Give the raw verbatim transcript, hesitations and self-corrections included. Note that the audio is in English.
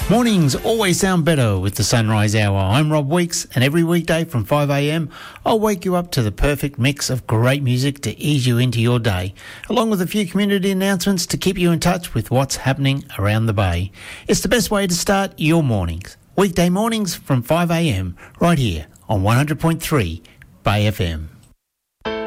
Mornings always sound better with the Sunrise Hour. I'm Rob Weeks, and every weekday from five a m, I'll wake you up to the perfect mix of great music to ease you into your day, along with a few community announcements to keep you in touch with what's happening around the Bay. It's the best way to start your mornings. Weekday mornings from five a m, right here on one hundred point three Bay F M.